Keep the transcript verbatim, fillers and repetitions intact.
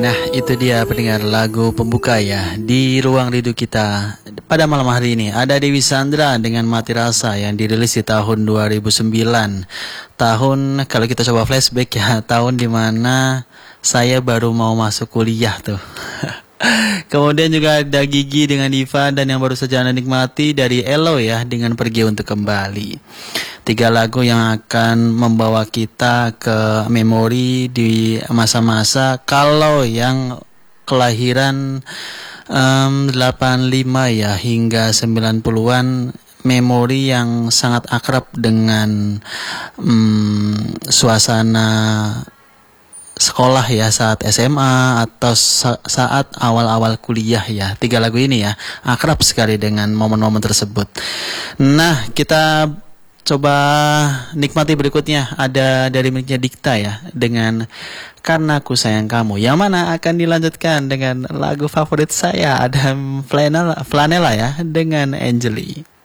Nah, itu dia pendengar lagu pembuka ya di ruang rindu kita pada malam hari ini. Ada Dewi Sandra dengan Mati Rasa yang dirilis di tahun dua ribu sembilan. Tahun, kalau kita coba flashback ya, tahun dimana saya baru mau masuk kuliah tuh. Kemudian juga ada Gigi dengan Diva, dan yang baru saja Anda nikmati dari Elo ya dengan Pergi Untuk Kembali. Tiga lagu yang akan membawa kita ke memori di masa-masa kalau yang kelahiran um, delapan puluh lima ya hingga sembilan puluhan, memori yang sangat akrab dengan um, suasana sekolah ya saat S M A atau sa- saat awal-awal kuliah ya. Tiga lagu ini ya akrab sekali dengan momen-momen tersebut. Nah, kita coba nikmati berikutnya, ada dari miliknya Dikta ya dengan Karena Ku Sayang Kamu, yang mana akan dilanjutkan dengan lagu favorit saya, ada Flanela, Flanela ya dengan Angeli.